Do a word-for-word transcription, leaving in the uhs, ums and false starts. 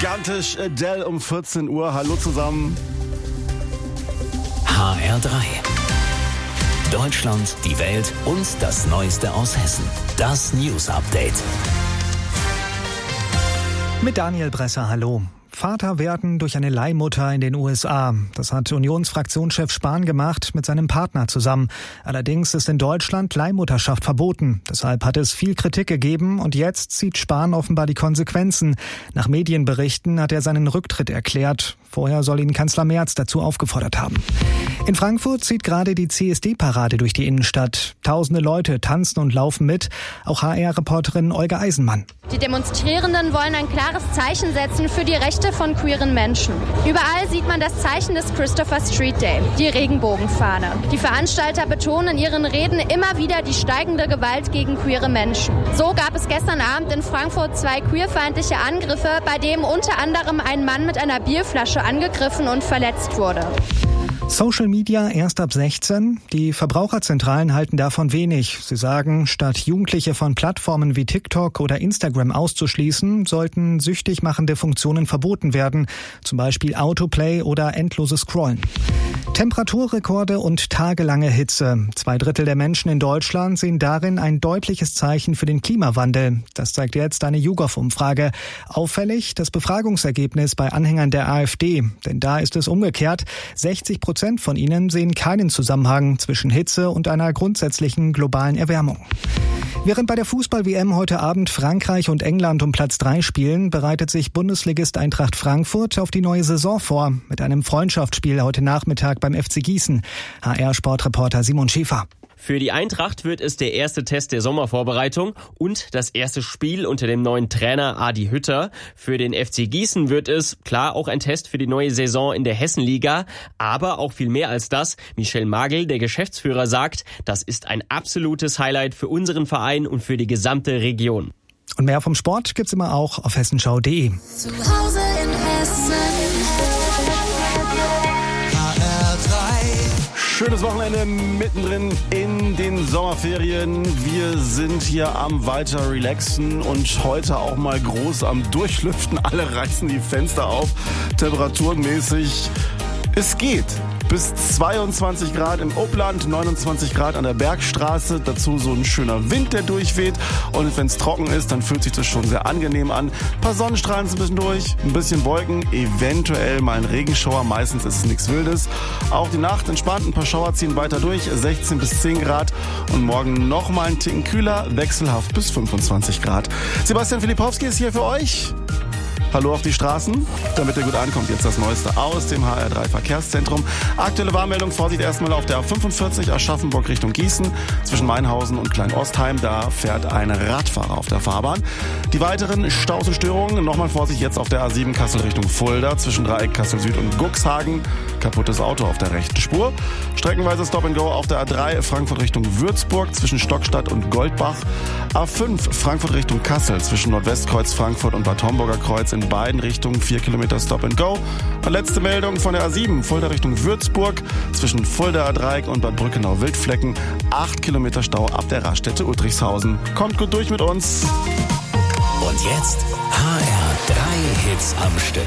Gigantisch Adele um vierzehn Uhr. Hallo zusammen. H R drei. Deutschland, die Welt und das Neueste aus Hessen. Das News Update. Mit Daniel Bresser, hallo. Vater werden durch eine Leihmutter in den U S A. Das hat Unionsfraktionschef Spahn gemacht mit seinem Partner zusammen. Allerdings ist in Deutschland Leihmutterschaft verboten. Deshalb hat es viel Kritik gegeben und jetzt zieht Spahn offenbar die Konsequenzen. Nach Medienberichten hat er seinen Rücktritt erklärt. Vorher soll ihn Kanzler Merz dazu aufgefordert haben. In Frankfurt zieht gerade die C S D-Parade durch die Innenstadt. Tausende Leute tanzen und laufen mit. Auch H R-Reporterin Olga Eisenmann. Die Demonstrierenden wollen ein klares Zeichen setzen für die Rechte von queeren Menschen. Überall sieht man das Zeichen des Christopher Street Day, die Regenbogenfahne. Die Veranstalter betonen in ihren Reden immer wieder die steigende Gewalt gegen queere Menschen. So gab es gestern Abend in Frankfurt zwei queerfeindliche Angriffe, bei denen unter anderem ein Mann mit einer Bierflasche angegriffen und verletzt wurde. Social Media erst ab sechzehn? Die Verbraucherzentralen halten davon wenig. Sie sagen, statt Jugendliche von Plattformen wie TikTok oder Instagram auszuschließen, sollten süchtig machende Funktionen verboten werden, zum Beispiel Autoplay oder endloses Scrollen. Temperaturrekorde und tagelange Hitze. Zwei Drittel der Menschen in Deutschland sehen darin ein deutliches Zeichen für den Klimawandel. Das zeigt jetzt eine YouGov-Umfrage. Auffällig das Befragungsergebnis bei Anhängern der AfD. Denn da ist es umgekehrt. sechzig Prozent von ihnen sehen keinen Zusammenhang zwischen Hitze und einer grundsätzlichen globalen Erwärmung. Während bei der Fußball-W M heute Abend Frankreich und England um Platz drei spielen, bereitet sich Bundesligist Eintracht Frankfurt auf die neue Saison vor. Mit einem Freundschaftsspiel heute Nachmittag beim F C Gießen. H R-Sportreporter Simon Schäfer. Für die Eintracht wird es der erste Test der Sommervorbereitung und das erste Spiel unter dem neuen Trainer Adi Hütter. Für den F C Gießen wird es, klar, auch ein Test für die neue Saison in der Hessenliga, aber auch viel mehr als das. Michel Magel, der Geschäftsführer, sagt, das ist ein absolutes Highlight für unseren Verein und für die gesamte Region. Und mehr vom Sport gibt's immer auch auf hessenschau punkt de. Zu Hause in Hessen. Schönes Wochenende mittendrin in den Sommerferien. Wir sind hier am weiter relaxen und heute auch mal groß am Durchlüften. Alle reißen die Fenster auf. Temperaturmäßig, es geht. Bis zweiundzwanzig Grad im Upland, neunundzwanzig Grad an der Bergstraße. Dazu so ein schöner Wind, der durchweht. Und wenn es trocken ist, dann fühlt sich das schon sehr angenehm an. Ein paar Sonnenstrahlen ein bisschen durch, ein bisschen Wolken, eventuell mal ein Regenschauer. Meistens ist es nichts Wildes. Auch die Nacht entspannt, ein paar Schauer ziehen weiter durch. sechzehn bis zehn Grad. Und morgen noch mal ein Ticken kühler, wechselhaft bis fünfundzwanzig Grad. Sebastian Filipowski ist hier für euch. Hallo auf die Straßen, damit ihr gut ankommt. Jetzt das Neueste aus dem H R drei Verkehrszentrum. Aktuelle Warnmeldung, Vorsicht erstmal auf der A fünfundvierzig Aschaffenburg Richtung Gießen. Zwischen Mainhausen und Kleinostheim, da fährt ein Radfahrer auf der Fahrbahn. Die weiteren Staus und Störungen, nochmal Vorsicht jetzt auf der A sieben Kassel Richtung Fulda. Zwischen Dreieck Kassel Süd und Guxhagen. Kaputtes Auto auf der rechten Spur. Streckenweise Stop and Go auf der A drei Frankfurt Richtung Würzburg zwischen Stockstadt und Goldbach. A fünf Frankfurt Richtung Kassel zwischen Nordwestkreuz Frankfurt und Bad Homburger Kreuz in beiden Richtungen vier Kilometer Stop and Go. Und letzte Meldung von der A sieben Fulda Richtung Würzburg zwischen Fulda Dreieck und Bad Brückenau Wildflecken. acht Kilometer Stau ab der Raststätte Uttrichshausen. Kommt gut durch mit uns. Und jetzt H R drei Hits am Stück.